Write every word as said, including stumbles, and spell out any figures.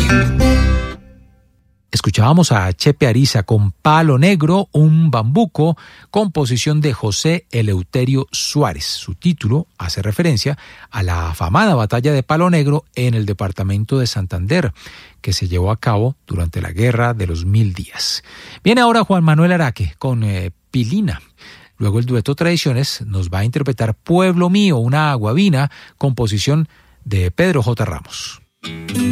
Escuchábamos a Chepe Ariza con Palo Negro, un bambuco, composición de José Eleuterio Suárez. Su título hace referencia a la afamada batalla de Palo Negro en el departamento de Santander, que se llevó a cabo durante la Guerra de los Mil Días. Viene ahora Juan Manuel Araque con eh, Pilina. Luego el dueto Tradiciones nos va a interpretar Pueblo Mío, una guabina, composición de Pedro J. Ramos.